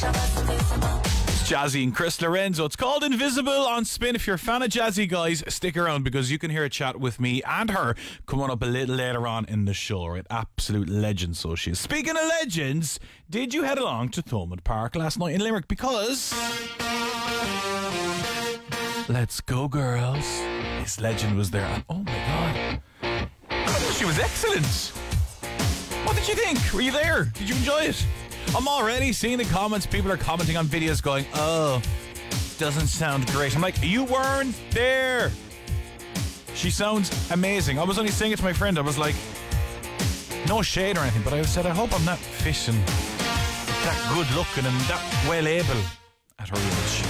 Jazzy and Chris Lorenzo. It's called Invisible on Spin. If you're a fan of Jazzy, guys, stick around because you can hear a chat with me and her coming up a little later on in the show. Right? Absolute legend, so she is. Speaking of legends, did you head along to Thomond Park last night in Limerick? Because let's go, girls. This legend was there, and oh my god, she was excellent. What did you think? Were you there? Did you enjoy it? I'm already seeing the comments. People are commenting on videos going, oh, doesn't sound great. I'm like, you weren't there. She sounds amazing. I was only saying it to my friend. I was like, no shade or anything, but I said, I hope I'm not fishing that good looking and that well able at her age.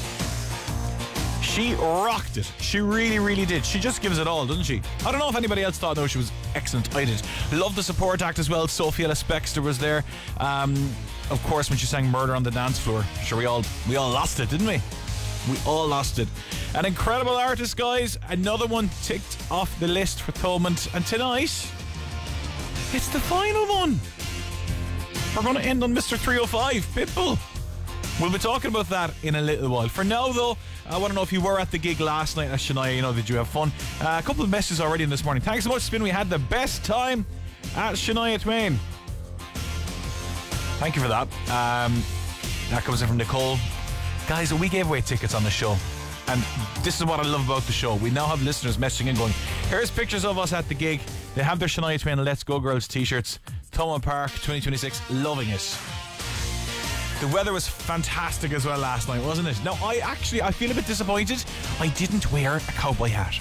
She rocked it. She really, really did. She just gives it all, doesn't she? I don't know if anybody else thought, no, she was excellent. I did. Love the support act as well. Sophia Spexter was there. Of course, when she sang Murder on the Dance Floor. Sure, we all lost it, didn't we? We all lost it. An incredible artist, guys. Another one ticked off the list for Thomond. And tonight, it's the final one. We're going to end on Mr. 305, Pitbull. We'll be talking about that in a little while. For now, though, I want to know if you were at the gig last night at Shania. Did you have fun? A couple of messages already in this morning. Thanks so much, Spin. We had the best time at Shania Twain. Thank you for that. That comes in from Nicole. Guys, we gave away tickets on the show. And this is what I love about the show. We now have listeners messaging in going, here's pictures of us at the gig. They have their Shania Twain Let's Go Girls t-shirts. Thomond Park 2026. Loving it. The weather was fantastic as well last night, wasn't it? Now, I feel a bit disappointed. I didn't wear a cowboy hat.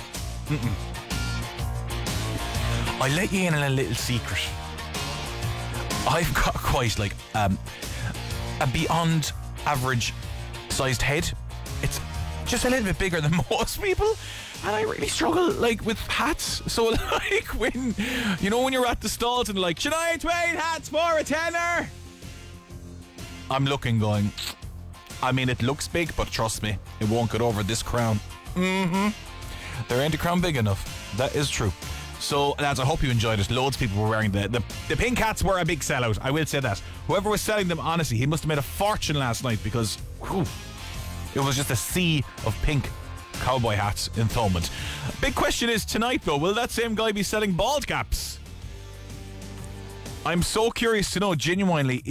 I let you in on a little secret. I've got quite like a beyond average sized head. It's just a little bit bigger than most people, and I really struggle like with hats. So like when you're at the stalls and like Shania Twain hats for a tenner, I'm looking going, I mean, it looks big, but trust me, it won't get over this crown. There ain't a crown big enough. That is true. So, lads, I hope you enjoyed it. Loads of people were wearing the pink hats were a big sellout. I will say that. Whoever was selling them, honestly, he must have made a fortune last night because it was just a sea of pink cowboy hats in Thomond. Big question is tonight, though, will that same guy be selling bald caps? I'm so curious to know, genuinely,